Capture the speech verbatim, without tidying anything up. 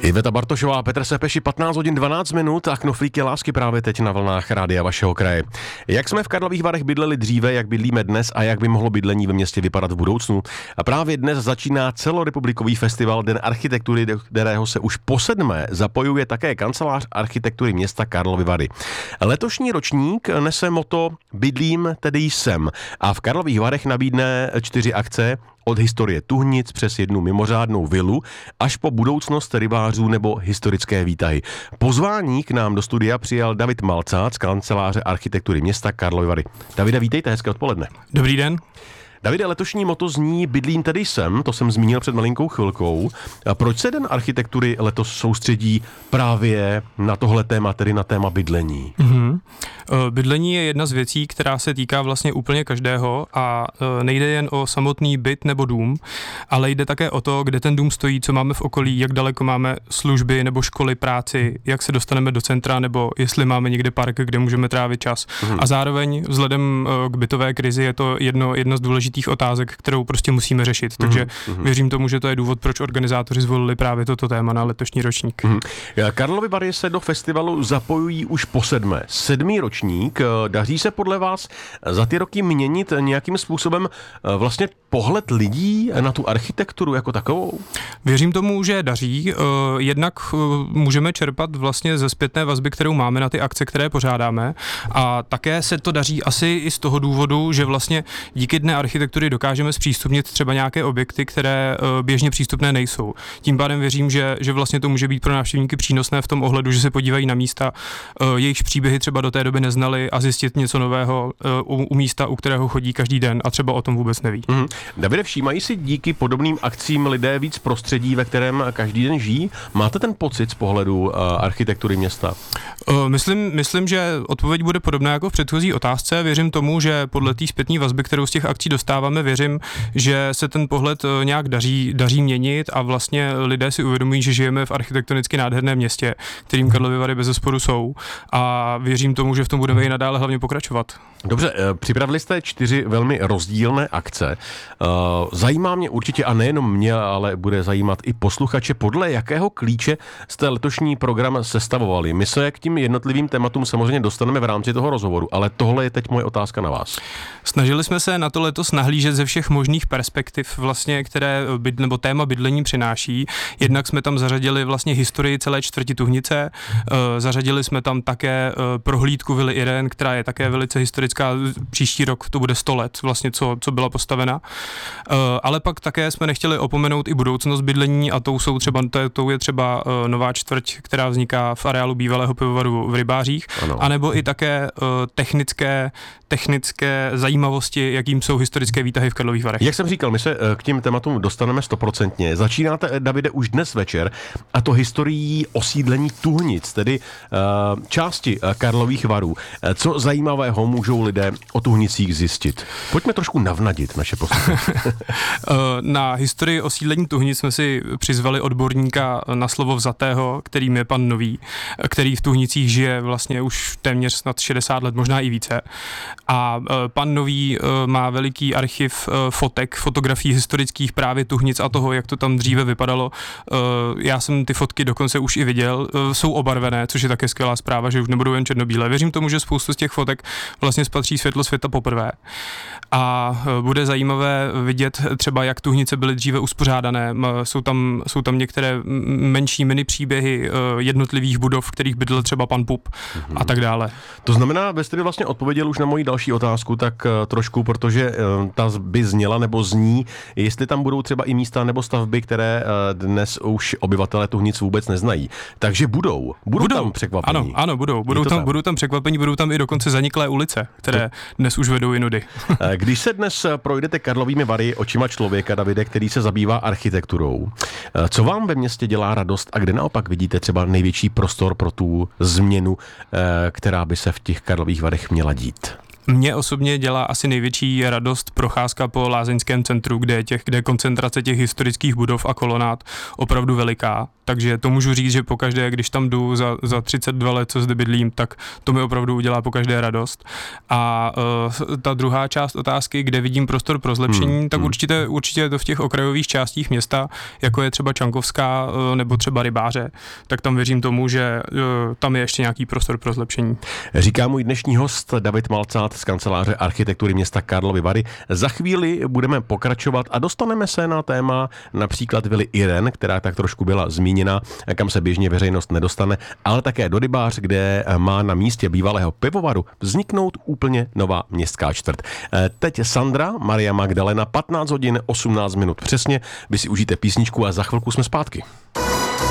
Iveta Bartošová, Petr Sepeši, patnáct hodin dvanáct minut a knoflíky lásky právě teď na vlnách rádia vašeho kraje. Jak jsme v Karlových Varech bydleli dříve, jak bydlíme dnes a jak by mohlo bydlení ve městě vypadat v budoucnu? A právě dnes začíná celorepublikový festival Den architektury, do kterého se už po sedmé zapojuje také kancelář architektury města Karlovy Vary. Letošní ročník nese motto Bydlím, tedy jsem, a v Karlových Varech nabídne čtyři akce, od historie tuhnic přes jednu mimořádnou vilu až po budoucnost rybářů nebo historické výtahy. Pozvání k nám do studia přijal David Malcát z kanceláře architektury města Karlovy Vary. Davide, vítejte, hezké odpoledne. Dobrý den. Davide, letošní motto zní Bydlím, tedy jsem, to jsem zmínil před malinkou chvilkou. A proč se Den architektury letos soustředí právě na tohle téma, tedy na téma bydlení? Mm-hmm. Bydlení je jedna z věcí, která se týká vlastně úplně každého a nejde jen o samotný byt nebo dům, ale jde také o to, kde ten dům stojí, co máme v okolí, jak daleko máme služby nebo školy, práci, jak se dostaneme do centra nebo jestli máme někde park, kde můžeme trávit čas. Mm-hmm. A zároveň vzhledem k bytové krizi je to jedno, jedno z důležitých otázek, kterou prostě musíme řešit. Takže mm-hmm. věřím tomu, že to je důvod, proč organizátoři zvolili právě toto téma na letošní ročník. Mm-hmm. Karlovy Vary se do festivalu zapojují už po sedmé. Sedmý ročník. Daří se podle vás za ty roky měnit nějakým způsobem vlastně pohled lidí na tu architekturu jako takovou? Věřím tomu, že daří. Jednak můžeme čerpat vlastně ze zpětné vazby, kterou máme na ty akce, které pořádáme, a také se to daří asi i z toho důvodu, že vlastně díky Dne architektury dokážeme zpřístupnit třeba nějaké objekty, které běžně přístupné nejsou. Tím pádem věřím, že, že vlastně to může být pro návštěvníky přínosné v tom ohledu, že se podívají na místa, jejichž příběhy třeba do té doby neznali, a zjistit něco nového u, u místa, u kterého chodí každý den a třeba o tom vůbec neví. Mm-hmm. Davide, všímají si díky podobným akcím lidé víc prostředí, ve kterém každý den žijí? Máte ten pocit z pohledu uh, architektury města? Uh, myslím, myslím, že odpověď bude podobná jako v předchozí otázce. Věřím tomu, že podle té zpětné vazby, kterou z těch akcí dostáváme, věřím, že se ten pohled uh, nějak daří, daří měnit a vlastně lidé si uvědomují, že žijeme v architektonicky nádherném městě, kterým Karlovy Vary bezesporu jsou, a věřím tomu, že v tom budeme i nadále hlavně pokračovat. Dobře, připravili jste čtyři velmi rozdílné akce. Zajímá mě určitě, a nejenom mě, ale bude zajímat i posluchače, podle jakého klíče jste letošní program sestavovali. My se k tím jednotlivým tématům samozřejmě dostaneme v rámci toho rozhovoru, ale tohle je teď moje otázka na vás. Snažili jsme se na to letos nahlížet ze všech možných perspektiv, vlastně, které byd, nebo téma bydlení přináší. Jednak jsme tam zařadili vlastně historii celé čtvrti Tuhnice, zařadili jsme tam také prohlídku vily Irén, která je také velice historická. Příští rok to bude sto let, vlastně, co, co byla postavena. Uh, ale pak také jsme nechtěli opomenout i budoucnost bydlení, a tou, jsou třeba, tou je třeba uh, nová čtvrť, která vzniká v areálu bývalého pivovaru v Rybářích, ano. Anebo i také uh, technické, technické zajímavosti, jakým jsou historické výtahy v Karlových Varech. Jak jsem říkal, my se k těm tématům dostaneme stoprocentně. Začínáte, Davide, už dnes večer, a to historií osídlení Tuhnic, tedy uh, části uh, Karlových Varů. Uh, co zajímavého můžou lidé o Tuhnicích zjistit? Pojďme trošku navnadit naše posluchače. Na historii osídlení Tuhnic jsme si přizvali odborníka na slovo vzatého, kterým je pan Nový, který v Tuhnicích žije vlastně už téměř snad šedesát let, možná i více. A pan Nový má veliký archiv fotek, fotografií historických právě Tuhnic a toho, jak to tam dříve vypadalo. Já jsem ty fotky dokonce už i viděl. Jsou obarvené, což je také skvělá zpráva, že už nebudou jen černobílé. Věřím tomu, že spoustu z těch fotek vlastně spatří světlo světa poprvé. A bude zajímavé vidět třeba, jak Tuhnice byly dříve uspořádané. Jsou tam, jsou tam některé menší mini příběhy jednotlivých budov, v kterých bydlel třeba pan Pup mm-hmm. a tak dále. To znamená, vy jste vlastně odpověděl už na moji další otázku, tak trošku, protože ta by zněla nebo zní, jestli tam budou třeba i místa nebo stavby, které dnes už obyvatelé Tuhnic vůbec neznají. Takže budou. Budou, budou. tam překvapení. Ano, ano, budou. Budou tam, budou tam překvapení, budou tam i dokonce zaniklé ulice, které to... dnes už vedou jinudy. Když se dnes projdete Karlovými Vary očima člověka, Davide, který se zabývá architekturou, co vám ve městě dělá radost a kde naopak vidíte třeba největší prostor pro tu změnu, která by se v těch Karlových Varech měla dít? Mně osobně dělá asi největší radost procházka po lázeňském centru, kde je, těch, kde je koncentrace těch historických budov a kolonád opravdu veliká. Takže to můžu říct, že pokaždé, když tam jdu za, za třicet dva let, co zde bydlím, tak to mi opravdu udělá pokaždé radost. A uh, ta druhá část otázky, kde vidím prostor pro zlepšení, hmm. tak určitě, určitě je to v těch okrajových částích města, jako je třeba Čankovská uh, nebo třeba Rybáře, tak tam věřím tomu, že uh, tam je ještě nějaký prostor pro zlepšení. Říká můj dnešní host David Malcát z kanceláře architektury města Karlovy Vary. Za chvíli budeme pokračovat a dostaneme se na téma například vily Iren, která tak trošku byla zmíněna, kam se běžně veřejnost nedostane, ale také do Rybář, kde má na místě bývalého pivovaru vzniknout úplně nová městská čtvrt. Teď Sandra, Maria Magdalena, patnáct hodin osmnáct minut přesně. Vy si užijte písničku a za chvilku jsme zpátky.